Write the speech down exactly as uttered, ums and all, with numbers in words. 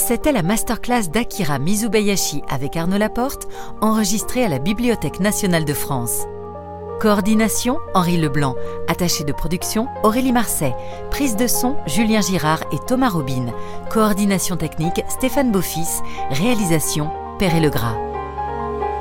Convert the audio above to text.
C'était la masterclass d'Akira Mizubayashi avec Arnaud Laporte, enregistrée à la Bibliothèque nationale de France. Coordination, Henri Leblanc. Attaché de production, Aurélie Marseille. Prise de son, Julien Girard et Thomas Robin. Coordination technique, Stéphane Beaufils. Réalisation, Perret Legras.